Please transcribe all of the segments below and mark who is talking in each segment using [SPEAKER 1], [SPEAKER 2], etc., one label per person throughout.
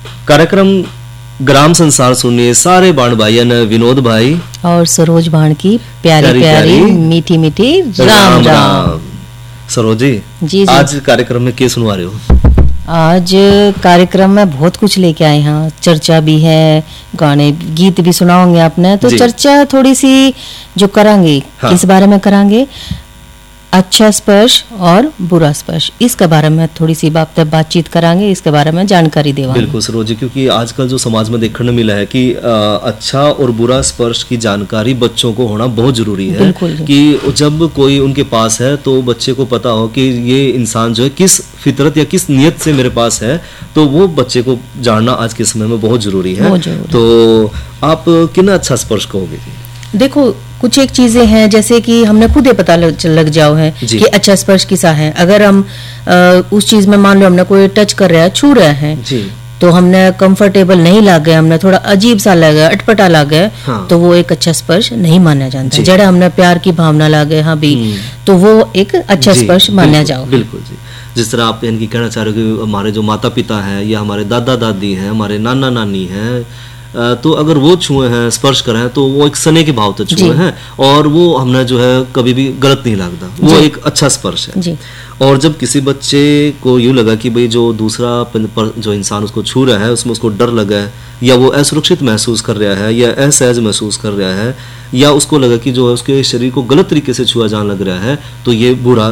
[SPEAKER 1] कार्यक्रम ग्राम संसार सुनिए सारे बाण भाइयन विनोद भाई
[SPEAKER 2] और सरोज बाण की प्यारी प्यारी मीठी मीठी राम राम।
[SPEAKER 1] सरोज जी,
[SPEAKER 2] जी
[SPEAKER 1] आज कार्यक्रम में क्या सुनवा रहे हो?
[SPEAKER 2] आज कार्यक्रम में बहुत कुछ लेके आए हैं, चर्चा भी है, गाने गीत भी सुनाओगे आपने, तो चर्चा थोड़ी सी जो करांगे, हाँ। इस बारे में करांगे अच्छा स्पर्श और बुरा स्पर्श, इसके बारे में थोड़ी सी बातचीत करांगे, इसके बारे में जानकारी देवांगे।
[SPEAKER 1] बिल्कुल सरोज जी, क्योंकि आजकल जो समाज में देखने मिला है कि अच्छा और बुरा स्पर्श की जानकारी बच्चों को होना बहुत जरूरी है, कि जब कोई उनके पास है तो बच्चे को पता हो कि ये इंसान जो है किस फितरत या किस नियत से मेरे पास है, तो वो बच्चे को जानना आज के समय में बहुत जरूरी है। तो आप कितना अच्छा स्पर्श कहोगे?
[SPEAKER 2] देखो, कुछ एक चीजें हैं जैसे कि हमने खुद ही पता लग जाओ है कि अच्छा स्पर्श किसा है। अगर हम उस चीज में मान लो हमने कोई टच कर रहा है, छू रहा है, तो हमने कंफर्टेबल नहीं लगे, हमने थोड़ा अजीब सा लगा, अटपटा लगे, हाँ। तो वो एक अच्छा स्पर्श नहीं माना जाता। जड़ा हमने प्यार की भावना लगे, हाँ भी, तो वो एक अच्छा स्पर्श माना जाओ।
[SPEAKER 1] बिल्कुल जी, जिस तरह आप इनकी कहना चाह रहे हो कि हमारे जो माता पिता हैं या हमारे दादा दादी हैं, हमारे नाना नानी हैं, तो अगर वो छुए हैं, स्पर्श करें हैं, तो वो एक स्नेह के भाव से छुए हैं और वो हमने जो है कभी भी गलत नहीं लगता, वो एक अच्छा स्पर्श है जी। और जब किसी बच्चे को यूँ लगा कि भाई जो दूसरा जो इंसान उसको छू रहा है उसमें उसको डर लगा है, या वो असुरक्षित महसूस कर रहा है, या असहज महसूस कर रहा है, या उसको लगा कि जो है उसके शरीर को गलत तरीके से छुआ जाने लग रहा है, तो ये बुरा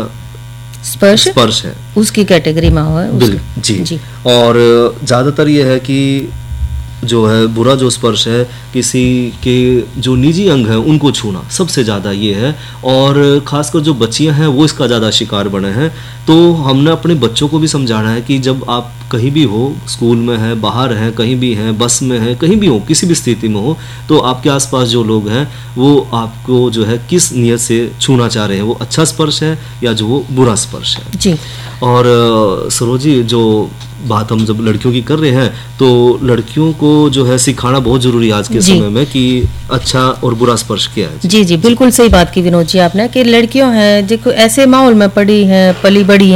[SPEAKER 1] स्पर्श है,
[SPEAKER 2] उसकी कैटेगरी में हुआ है
[SPEAKER 1] जी। और ज्यादातर ये है कि जो है बुरा जो स्पर्श है किसी के जो निजी अंग हैं उनको छूना सबसे ज़्यादा ये है, और ख़ासकर जो बच्चियां हैं वो इसका ज़्यादा शिकार बने हैं। तो हमने अपने बच्चों को भी समझाना है कि जब आप कहीं भी हो, स्कूल में हैं, बाहर हैं, कहीं भी हैं, बस में हैं, कहीं भी हो, किसी भी स्थिति में हो, तो आपके आसपास जो लोग हैं वो आपको जो है किस नियत से छूना चाह रहे हैं, वो अच्छा स्पर्श है या जो वो बुरा स्पर्श है जी। और सरोजी, जो बात हम जब लड़कियों की कर रहे हैं तो लड़कियों को जो है सिखाना बहुत जरूरी है आज के समय में कि अच्छा और बुरा स्पर्श क्या है।
[SPEAKER 2] जी, बिल्कुल सही बात की विनोद जी आपने, कि लड़कियों हैं जो ऐसे माहौल में पड़ी हैं, पली बड़ी